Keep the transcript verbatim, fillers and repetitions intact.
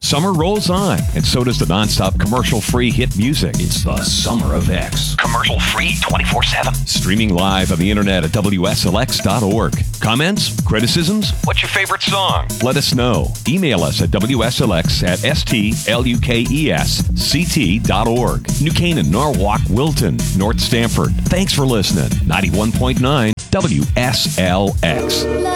Summer rolls on, and so does the nonstop commercial-free hit music. It's the Summer of X. Commercial-free twenty-four seven. Streaming live on the internet at W S L X dot org. Comments? Criticisms? What's your favorite song? Let us know. Email us at W S L X at S T L U K E S C T dot org. New Canaan, Norwalk, Wilton, North Stamford. Thanks for listening. ninety-one point nine W S L X.